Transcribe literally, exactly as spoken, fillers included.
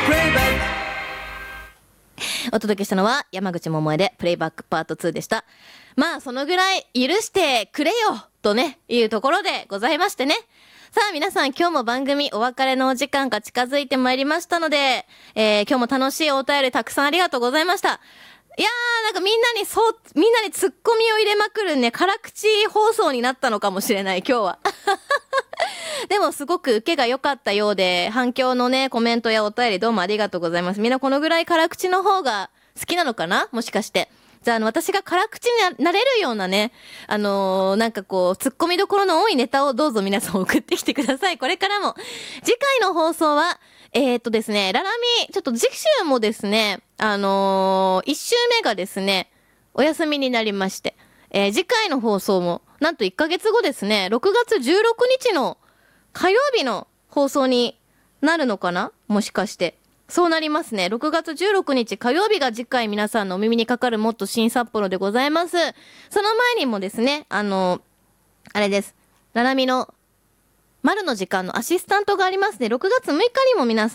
お届けしたのは山口百恵でプレイバックパートツーでした。まあそのぐらい許してくれよとねいうところでございましてね。さあ皆さん、今日も番組お別れのお時間が近づいてまいりましたので、えー、今日も楽しいお便りたくさんありがとうございました。いやー、なんかみんなにそう、みんなにツッコミを入れまくるね、辛口放送になったのかもしれない、今日は。でもすごく受けが良かったようで、反響のね、コメントやお便りどうもありがとうございます。みんなこのぐらい辛口の方が好きなのかな、もしかして。じゃあ、あの、私が辛口になれるようなね、あのー、なんかこう、突っ込みどころの多いネタをどうぞ皆さん送ってきてください。これからも。次回の放送は、えーっとですね、ララミ、ちょっと次週もですね、あのー、一週目がですね、お休みになりまして、えー、次回の放送も、なんといっかげつごですね、ろくがつじゅうろくにちの火曜日の放送になるのかな、もしかして。そうなりますね。ろくがつじゅうろくにち火曜日が次回皆さんのお耳にかかるもっと新札幌でございます。その前にもですね、あの、あれです。ララミの丸の時間のアシスタントがありますね。ろくがつむいかにも皆さん